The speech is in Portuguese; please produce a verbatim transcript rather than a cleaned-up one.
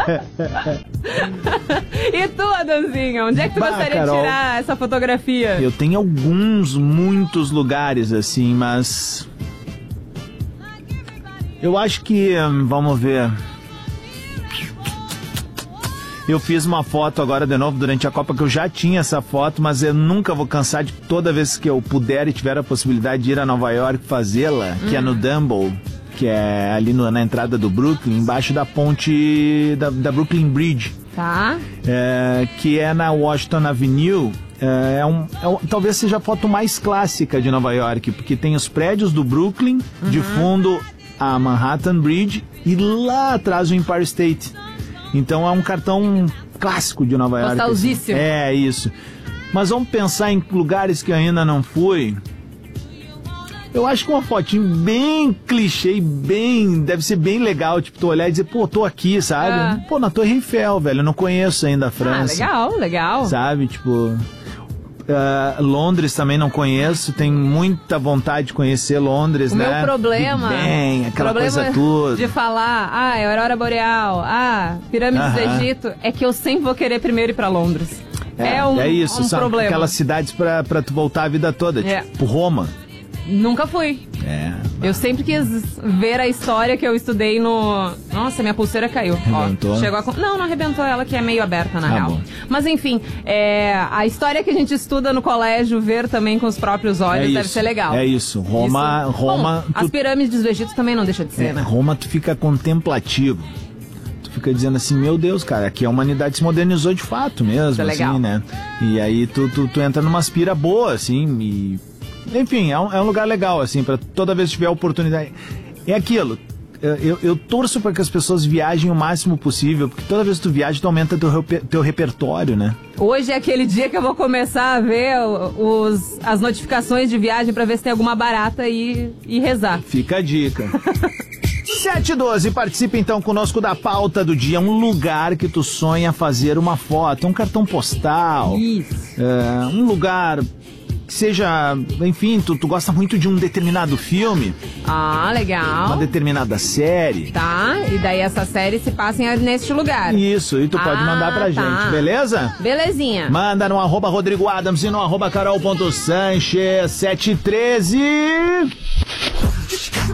E tu, Adãozinho, onde é que tu Bah, gostaria Carol, de tirar essa fotografia? Eu tenho alguns, muitos lugares assim, mas... Eu acho que... hum, Vamos ver... Eu fiz uma foto agora de novo durante a Copa, que eu já tinha essa foto, mas eu nunca vou cansar de toda vez que eu puder e tiver a possibilidade de ir a Nova York fazê-la, que hum. é no Dumbo, que é ali no, na entrada do Brooklyn, embaixo da ponte da, da Brooklyn Bridge. Tá. É, que é na Washington Avenue. É, é um, é um, talvez seja a foto mais clássica de Nova York, porque tem os prédios do Brooklyn, uhum. de fundo a Manhattan Bridge e lá atrás o Empire State. Então é um cartão clássico de Nova York. Nostalgíssimo. É, isso. Mas vamos pensar em lugares que eu ainda não fui. Eu acho que uma fotinho bem clichê, bem... Deve ser bem legal, tipo, tu olhar e dizer, pô, tô aqui, sabe? Ah. Pô, na Torre Eiffel, velho, eu não conheço ainda a França. Ah, legal, legal. Sabe, tipo... Uh, Londres também não conheço, tenho muita vontade de conhecer Londres, o né? O meu problema... Big Ben, aquela problema coisa toda. de falar, ah, é Aurora Boreal, ah, Pirâmides uh-huh. do Egito, é que eu sempre vou querer primeiro ir pra Londres. É, é um, é isso, um são problema. Aquelas cidades pra, pra tu voltar a vida toda, é. tipo Roma. Nunca fui. É. Eu sempre quis ver a história que eu estudei no... Nossa, minha pulseira caiu. Arrebentou? Ó, chegou a... Não, não arrebentou ela, que é meio aberta, na ah, real. Bom. Mas enfim, é... a história que a gente estuda no colégio, ver também com os próprios olhos, é deve ser legal. É isso. Roma... Isso. Roma Bom, tu... As pirâmides do Egito também não deixa de ser, é, né? Roma tu fica contemplativo. Tu fica dizendo assim, meu Deus, cara, aqui a humanidade se modernizou de fato mesmo, isso é legal. Assim, né? E aí tu, tu, tu entra numa aspira boa, assim, e... Enfim, é um, é um lugar legal, assim, pra toda vez que tiver oportunidade. É aquilo, eu, eu torço para que as pessoas viajem o máximo possível, porque toda vez que tu viaja, tu aumenta teu, teu repertório, né? Hoje é aquele dia que eu vou começar a ver os, as notificações de viagem pra ver se tem alguma barata e, e rezar. Fica a dica. sete e doze, participe então conosco da pauta do dia. Um lugar que tu sonha fazer uma foto, um cartão postal. Isso. É, um lugar... que seja, enfim, tu, tu gosta muito de um determinado filme. Ah, legal. Uma determinada série. Tá, e daí essa série se passa em, neste lugar. Isso, e tu ah, pode mandar pra tá. gente, beleza? Belezinha. Manda no arroba Rodrigo Adams e no arroba Carol ponto Sanches, sete e treze.